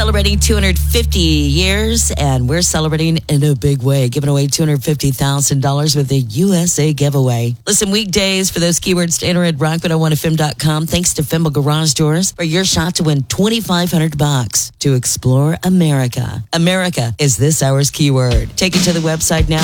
celebrating 250 years, and we're celebrating in a big way, giving away $250,000 with a USA giveaway. Listen, weekdays for those keywords to enter at rock101fm.com. Thanks to Fimble Garage Doors for your shot to win $2,500 to explore America. America is this hour's keyword. Take it to the website now.